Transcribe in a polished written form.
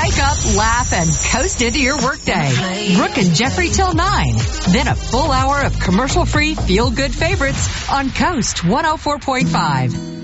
Wake up, laugh, and coast into your workday. Brooke and Jeffrey till 9. Then a full hour of commercial-free feel-good favorites on Coast 104.5.